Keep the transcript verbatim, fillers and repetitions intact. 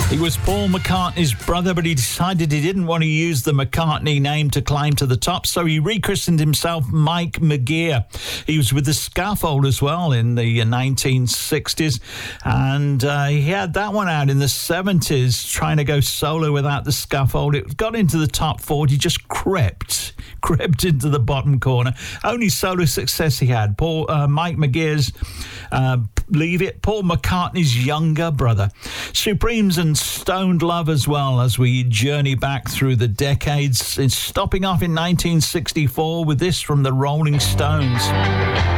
He was Paul McCartney's brother, but he decided he didn't want to use the McCartney name to climb to the top, so he rechristened himself Mike McGear. He was with the Scaffold as well in the nineteen sixties, and uh, he had that one out in the seventies, trying to go solo without the Scaffold. It got into the top forty, just crept, crept into the bottom corner. Only solo success he had. Paul uh, Mike McGear's uh, Leave It, Paul McCartney's younger brother. Supremes and Stoned Love as well, as we journey back through the decades. It's stopping off in nineteen sixty-four with this from the Rolling Stones.